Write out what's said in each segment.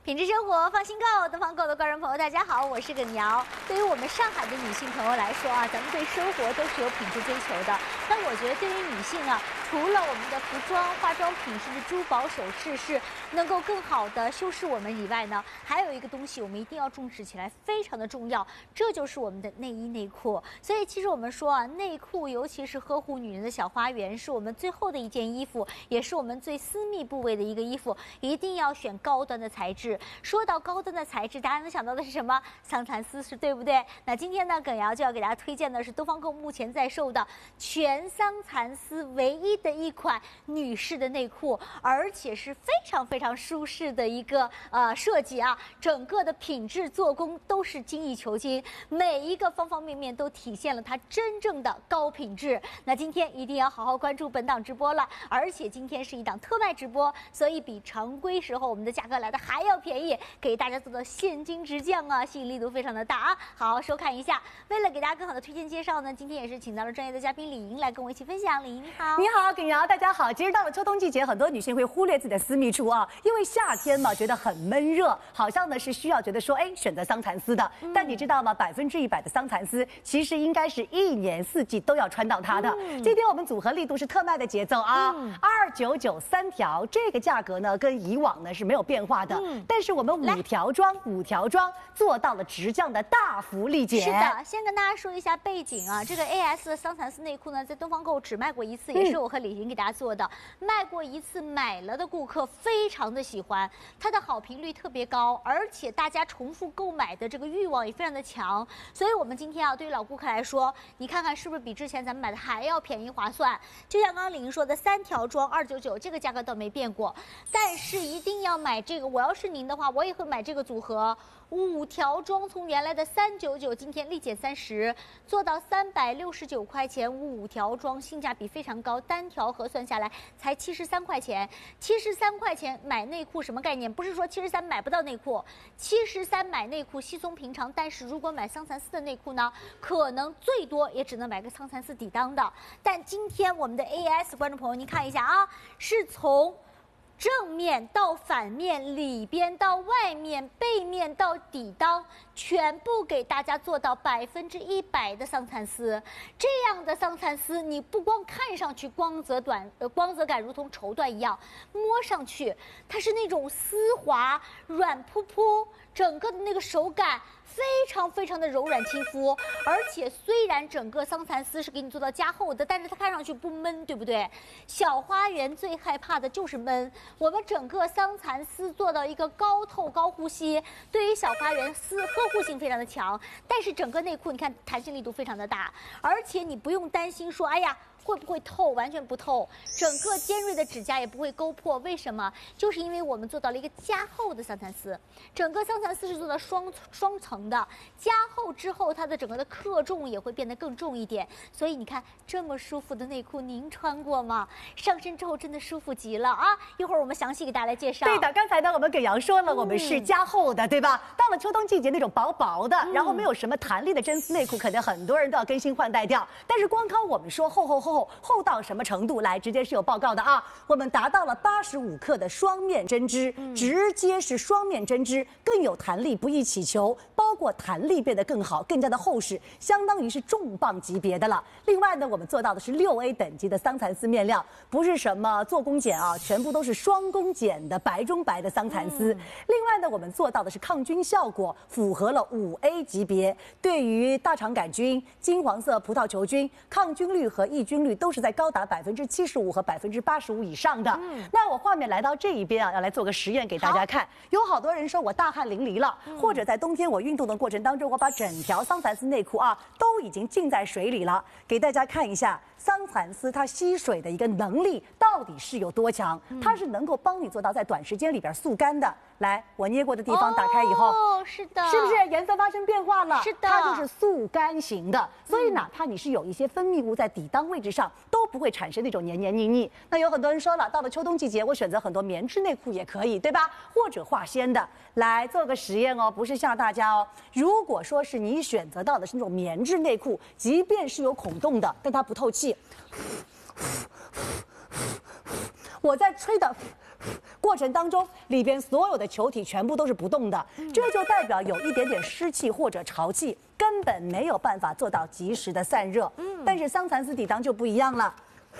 品质生活放心购，东方购的观众朋友，大家好，我是耿瑶。对于我们上海的女性朋友来说啊，咱们对生活都是有品质追求的。那我觉得对于女性啊，除了我们的服装、化妆品甚至珠宝首饰是能够更好的修饰我们以外呢，还有一个东西我们一定要重视起来，非常的重要，这就是我们的内衣内裤。所以其实我们说啊，内裤尤其是呵护女人的小花园，是我们最后的一件衣服，也是我们最私密部位的一个衣服，一定要选高端的材质。说到高端的材质，大家能想到的是什么？桑蚕丝，是对不对？那今天呢，耿瑶就要给大家推荐的是东方购目前在售的全桑蚕丝唯一的一款女士的内裤，而且是非常舒适的一个设计啊，整个的品质做工都是精益求精，每一个方方面面都体现了它真正的高品质。那今天一定要好好关注本档直播了，而且今天是一档特卖直播，所以比常规时候我们的价格来的还要便宜，给大家做到现金直降啊，吸引力度非常的大啊！好好收看一下。为了给大家更好的推荐介绍呢，今天也是请到了专业的嘉宾李莹来跟我一起分享。李莹你好。 你好，耿瑶，大家好。其实到了秋冬季节，很多女性会忽略自己的私密处啊，因为夏天嘛，觉得很闷热，好像呢是需要觉得说，选择桑蚕丝的。但你知道吗？100%的桑蚕丝其实应该是1年4季都要穿到它的。今天我们组合力度是特卖的节奏啊，2993条，这个价格呢跟以往呢是没有变化的。但是我们5条装做到了直降的大幅力减。 是的，先跟大家说一下背景啊，这个 AS 的桑蚕丝内裤呢，在东方购只卖过一次，也是我和李莹给大家做的。卖过一次，买了的顾客非常的喜欢，它的好评率特别高，而且大家重复购买的这个欲望也非常的强。所以我们今天啊，对于老顾客来说，你看看是不是比之前咱们买的还要便宜划算？就像刚刚李莹说的，3条装299，这个价格倒没变过，但是一定要买这个。我要是您的话，我也会买这个组合。5条装从原来的399，今天立减30，做到369块钱，5条装性价比非常高，单条核算下来才73块钱。73块钱买内裤什么概念？不是说73买不到内裤，73买内裤稀松平常。但是如果买桑蚕丝的内裤呢，可能最多也只能买个桑蚕丝底裆的。但今天我们的 AS 观众朋友，您看一下啊，是从正面到反面，里边到外面，背面到底裆，全部给大家做到100%的桑蚕丝。这样的桑蚕丝，你不光看上去光泽感如同绸缎一样，摸上去它是那种丝滑、软扑扑，整个的那个手感非常的柔软亲肤。而且虽然整个桑蚕丝是给你做到加厚的，但是它看上去不闷，对不对？小花园最害怕的就是闷。我们整个桑蚕丝做到一个高透高呼吸，对于小花园呵护性非常的强。但是整个内裤你看弹性力度非常的大，而且你不用担心说，哎呀，会不会透？完全不透，整个尖锐的指甲也不会勾破。为什么？就是因为我们做到了一个加厚的桑蚕丝，整个桑蚕丝是做到双层的，加厚之后，它的整个的克重也会变得更重一点。所以你看这么舒服的内裤，您穿过吗？上身之后真的舒服极了啊！一会儿我们详细给大家来介绍。 对的，刚才呢我们给杨说了，我们是加厚的，对吧？到了秋冬季节那种薄薄的，然后没有什么弹力的真丝内裤，可能很多人都要更新换代掉。但是光靠我们说厚到什么程度？来，直接是有报告的啊！我们达到了85克的双面针织，直接是双面针织，更有弹力，不易起球，包括弹力变得更好，更加的厚实，相当于是重磅级别的了。另外呢，我们做到的是6A 等级的桑蚕丝面料，不是什么做工剪啊，全部都是双工剪的白中白的桑蚕丝。另外呢，我们做到的是抗菌效果，符合了5A 级别，对于大肠杆菌、金黄色葡萄球菌，抗菌率和抑菌率都是在高达75%和85%以上的。那我画面来到这一边啊，要来做个实验给大家看。有好多人说我大汗淋漓了，或者在冬天我运动的过程当中，我把整条桑蚕丝内裤啊都已经浸在水里了，给大家看一下桑蚕丝它吸水的一个能力到底是有多强。它是能够帮你做到在短时间里边速干的。来，我捏过的地方打开以后， 是的， 是不是颜色发生变化了？ 是的， 它就是速干型的。所以哪怕你是有一些分泌物在底裆位置上，都不会产生那种黏黏腻腻。那有很多人说了，到了秋冬季节，我选择很多棉质内裤也可以，对吧？或者化纤的。来做个实验哦，不是吓大家哦。如果说是你选择到的是那种棉质内裤，即便是有孔洞的，但它不透气，我在吹的过程当中里边所有的球体全部都是不动的，这就代表有一点点湿气或者潮气，根本没有办法做到及时的散热。但是桑蚕丝底裆就不一样了。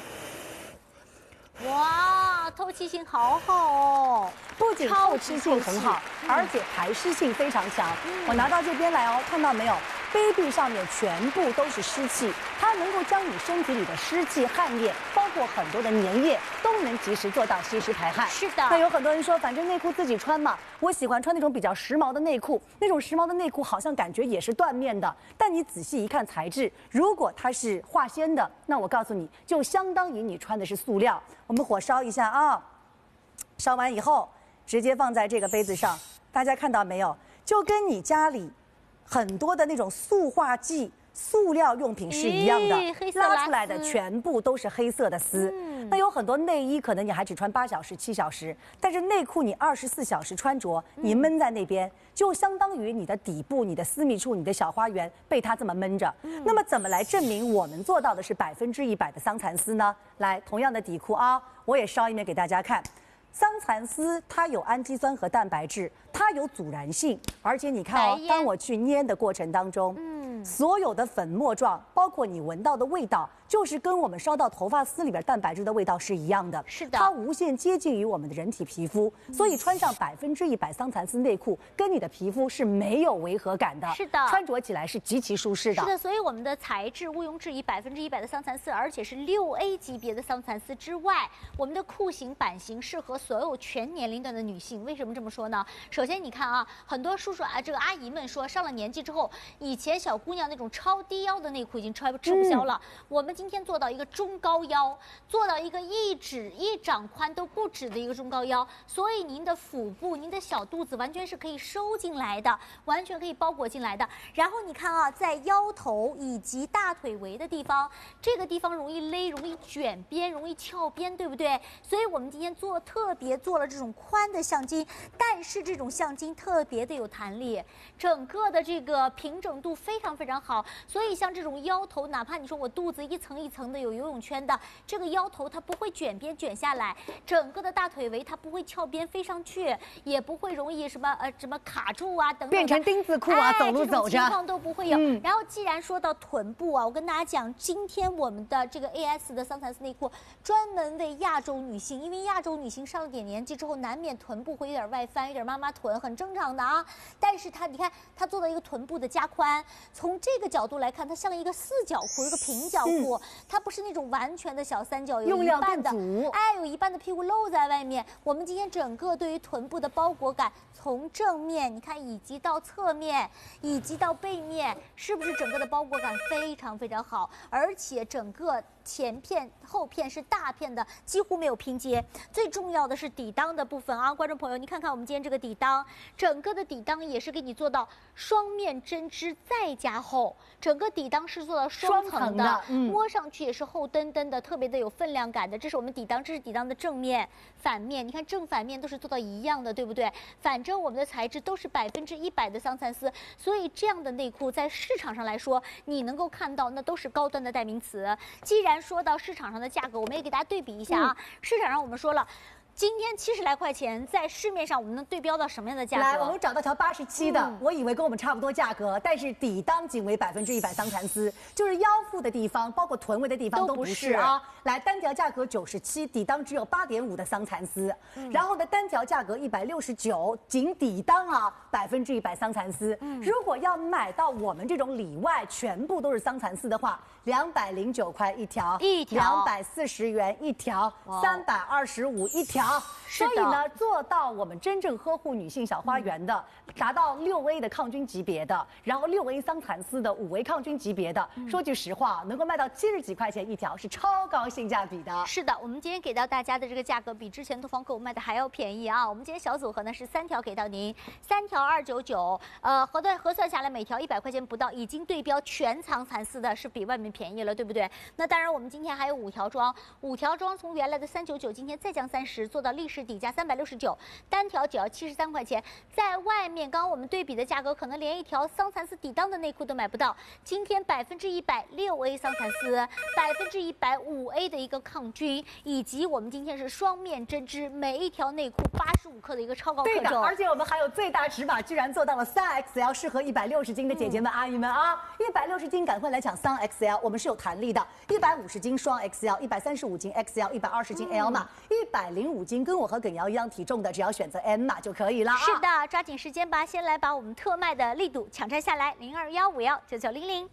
哇，透气性好好哦！ 不仅透气性很好，而且排湿性非常强。我拿到这边来哦，看到没有？杯壁上面全部都是湿气，它能够将你身体里的湿气、汗液，包括很多的粘液，都能及时做到吸湿排汗。 是的。 那有很多人说，反正内裤自己穿嘛，我喜欢穿那种比较时髦的内裤，那种时髦的内裤好像感觉也是缎面的，但你仔细一看材质，如果它是化纤的，那我告诉你，就相当于你穿的是塑料。我们火烧一下啊，烧完以后直接放在这个杯子上，大家看到没有？就跟你家里很多的那种塑化剂、塑料用品是一样的，拉出来的全部都是黑色的丝。那有很多内衣可能你还只穿8小时、7小时，但是内裤你24小时穿着，你闷在那边，就相当于你的底部、你的私密处、你的小花园被它这么闷着。那么怎么来证明我们做到的是100%的桑蚕丝呢？来，同样的底裤啊，我也烧一面给大家看。桑蚕丝它有氨基酸和蛋白质，它有阻燃性，而且你看哦，当我去捏的过程当中，所有的粉末状，包括你闻到的味道，就是跟我们烧到头发丝里边蛋白质的味道是一样的。 是的， 它无限接近于我们的人体皮肤，所以穿上100%桑蚕丝内裤，跟你的皮肤是没有违和感的。 是的， 穿着起来是极其舒适的。 是的，所以我们的材质毋庸置疑100%的桑蚕丝，而且是6A 级别的桑蚕丝之外，我们的裤型、版型适合所有全年龄段的女性。为什么这么说呢？首先你看啊，很多叔叔啊，这个阿姨们说，上了年纪之后，以前小姑娘那种超低腰的内裤已经吃不消了。我们今天做到一个中高腰，做到一个一掌宽都不止的一个中高腰，所以您的腹部、您的小肚子完全是可以收进来的，完全可以包裹进来的。然后你看啊，在腰头以及大腿围的地方，这个地方容易勒、容易卷边、容易翘边，对不对？所以我们今天特别做了这种宽的橡筋，但是这种橡筋特别的有弹力，整个的这个平整度非常非常好。所以像这种腰头，哪怕你说我肚子一层一层的有游泳圈的，这个腰头它不会卷边卷下来，整个的大腿围它不会翘边飞上去，也不会容易什么卡住啊等等， 变成丁字裤啊，走路走着情况都不会有。然后既然说到臀部啊，我跟大家讲，今天我们的这个 AS 的桑蚕丝内裤专门为亚洲女性，因为亚洲女性上了点年纪之后，难免臀部会有点外翻，有点妈妈臀，很正常的啊。但是你看它做到一个臀部的加宽，从这个角度来看，它像一个4角裤，一个平角裤，它不是那种完全的小三角，有一半的，有一半的屁股露在外面。我们今天整个对于臀部的包裹感，从正面你看，以及到侧面，以及到背面，是不是整个的包裹感非常非常好？而且整个前片、后片是大片的，几乎没有拼接。最重要的是底裆的部分啊，观众朋友，你看看我们今天这个底裆，整个的底裆也是给你做到双面针织再加厚，整个底裆是做到双层的，摸上去也是厚登登的，特别的有分量感的。这是我们底裆，这是底裆的正面、反面，你看正反面都是做到一样的，对不对？反正我们的材质都是100%的桑蚕丝，所以这样的内裤在市场上来说，你能够看到那都是高端的代名词。既然说到市场上的价格，我们也给大家对比一下啊。市场上我们说了，今天70来块钱，在市面上我们能对标到什么样的价格？ 来，我们找到条87的，我以为跟我们差不多价格，但是底裆仅为100%桑蚕丝，就是腰腹的地方，包括臀围的地方都不是啊。来，单条价格97，底裆只有8.5的桑蚕丝，然后呢，单条价格169，仅底裆啊100%桑蚕丝。如果要买到我们这种里外全部都是桑蚕丝的话，209块一条，240元一条，325一条。所以呢，做到我们真正呵护女性小花园的，达到6A 的抗菌级别的，然后6A 桑蚕丝的，5A 抗菌级别的，说句实话，能够卖到70几块钱一条，是超高性价比的。 是的，我们今天给到大家的这个价格比之前东方购物卖的还要便宜啊！我们今天小组合呢是3条给到您，3条299，核算下来每条100块钱不到，已经对标全桑蚕丝的，是比外面便宜了，对不对？那当然，我们今天还有5条装，5条装从原来的399，今天再降30， 做到历史底价369，单条只要73块钱。在外面，刚刚我们对比的价格，可能连一条桑蚕丝底裆的内裤都买不到。今天100%六 A 桑蚕丝，100%五 A 的一个抗菌，以及我们今天是双面针织，每一条内裤85克的一个超高克重。 对的，而且我们还有最大尺码，居然做到了3XL，适合160斤的姐姐们、阿姨们啊！160斤赶快来抢3XL，我们是有弹力的，150斤双 XL，135斤 XL，120斤 L 码，105斤跟我和耿瑶一样体重的，只要选择 M 码就可以了。 是的，抓紧时间吧，先来把我们特卖的力度抢占下来，0215199900。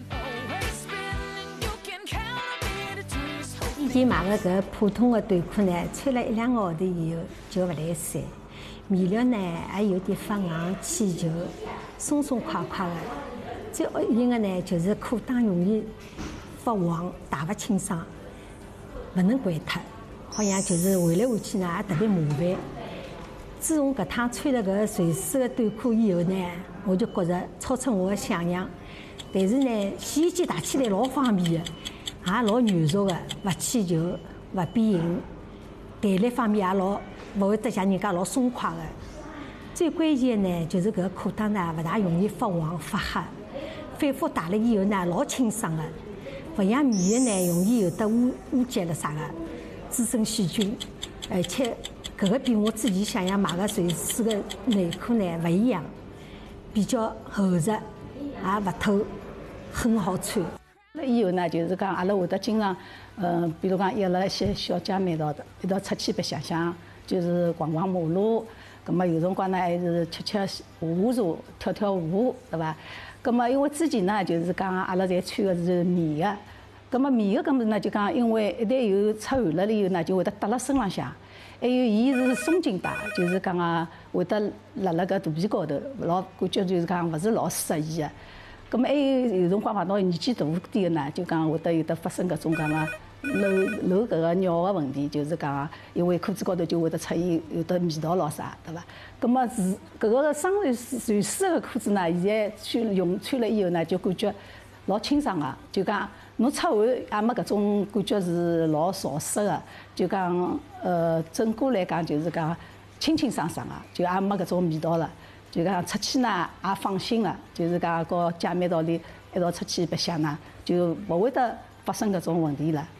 以前买个搿普通的短裤呢，穿了1、2个号头以后就不来塞，面料呢还有点发硬、起球、松松垮垮的。最恶心的呢就是裤裆容易发黄、汏勿清爽，不能掼脱，好像就是换来换去呢也特别麻烦。自从搿趟穿了搿垂丝的短裤以后呢，我就觉着超出我的想象。但是呢，洗衣机打起来老方便的，也老软熟的，勿起球，勿变形，弹力方面也老勿会得像人家老松快的。最关键的呢，就是搿裤裆呢勿大容易发黄发黑，反复洗了以后呢老清爽的，勿像棉的呢容易有得污结了啥的，滋生细菌，而且搿个比我之前想象买个垂丝的内裤呢勿一样，比较厚实，也勿透，很好穿。那以后呢，就是讲阿拉会得经常，比如讲约了一些小姐妹一道出去白相相，就是逛逛马路。葛么有辰光呢，还是吃舞茶、跳舞，对伐？葛么因为之前呢，就是讲阿拉侪穿的是棉的，葛么棉的搿么呢，就讲因为一旦有出汗了以后呢，就会得搭辣身浪向。还有伊是松紧带，就是讲啊会得辣搿肚皮高头，老感觉就是讲勿是老适宜的。咁么还有辰光碰到年纪大点的呢，就讲会得有得发生搿种讲啊漏搿个尿的问题，就是讲因为裤子高头就会得出现有得味道咾啥，对伐？咁么是搿个双垂丝的裤子呢，现在穿了以后呢，就感觉老清爽个，就讲侬出汗也没搿种感觉是老潮湿的，就讲整个来讲就是讲清清爽爽个，就也没搿种味道了。就讲出去呢也放心了，就是讲和姐妹道里一道出去白相呢，就勿会得发生搿种问题了。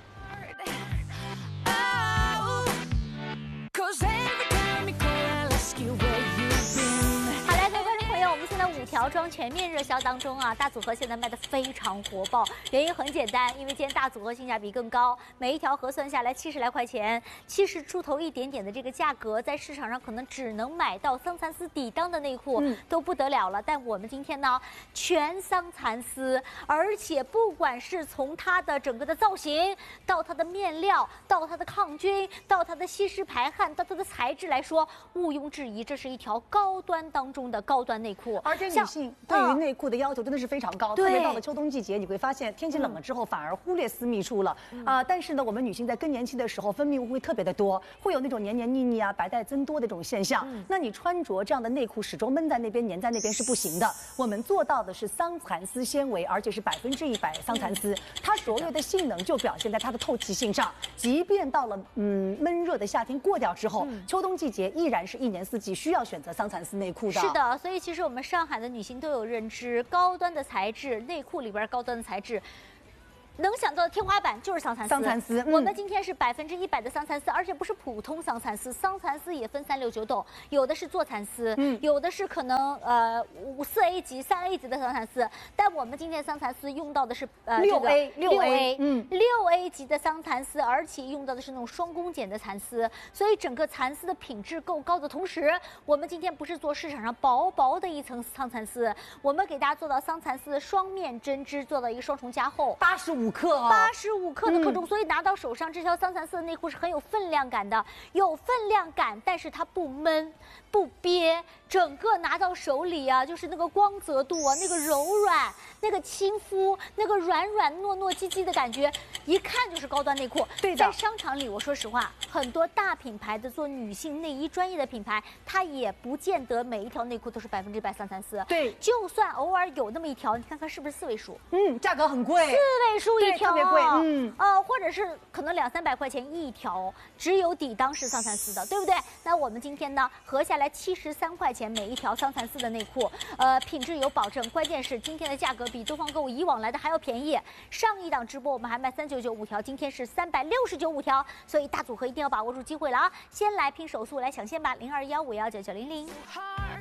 5条装全面热销当中啊，大组合现在卖的非常火爆，原因很简单，因为今天大组合性价比更高，每一条核算下来70来块钱，70出头一点点的这个价格，在市场上可能只能买到桑蚕丝底裆的内裤，都不得了了。但我们今天呢，全桑蚕丝，而且不管是从它的整个的造型，到它的面料，到它的抗菌，到它的吸湿排汗，到它的材质来说，毋庸置疑，这是一条高端当中的高端内裤。 而且女性对于内裤的要求真的是非常高，特别到了秋冬季节，你会发现天气冷了之后，反而忽略私密处了但是呢，我们女性在更年期的时候，分泌物会特别的多，会有那种黏黏腻腻啊、白带增多的这种现象。那你穿着这样的内裤，始终闷在那边、粘在那边是不行的。我们做到的是桑蚕丝纤维，而且是100%桑蚕丝，它所有的性能就表现在它的透气性上。即便到了闷热的夏天过掉之后，秋冬季节依然是一年四季需要选择桑蚕丝内裤的。 是的，所以其实我们上海的女性都有认知，高端的材质，内裤里边高端的材质。能想到的天花板就是桑蚕丝。桑蚕丝，我们今天是100%的桑蚕丝，而且不是普通桑蚕丝，桑蚕丝也分3、6、9种，有的是做蚕丝，有的是可能4A 级、3A 级的桑蚕丝，但我们今天桑蚕丝用到的是6A 级的桑蚕丝，而且用到的是那种双工剪的蚕丝，所以整个蚕丝的品质够高的同时，我们今天不是做市场上薄薄的一层桑蚕丝，我们给大家做到桑蚕丝双面针织，做到一个双重加厚 ，85克哦 ，85克的克重，所以拿到手上这条桑蚕丝的内裤是很有分量感的，有分量感，但是它不闷不憋，整个拿到手里啊，就是那个光泽度啊，那个柔软，那个亲肤，那个软软糯糯唧唧的感觉，一看就是高端内裤。对的，在商场里，我说实话，很多大品牌的做女性内衣专业的品牌，它也不见得每一条内裤都是100%桑蚕丝。对，就算偶尔有那么一条，你看看是不是4位数？ 价格很贵，4 位数。 注一条， 特别贵， 或者是可能200-300块钱一条，只有底当是桑蚕丝的，对不对？那我们今天呢，合下来73块钱每一条桑蚕丝的内裤，品质有保证，关键是今天的价格比东方购物以往来的还要便宜。上一档直播我们还卖399.5条，今天是369.5条，所以大组合一定要把握住机会了啊！先来拼手速来抢先吧，0215199900。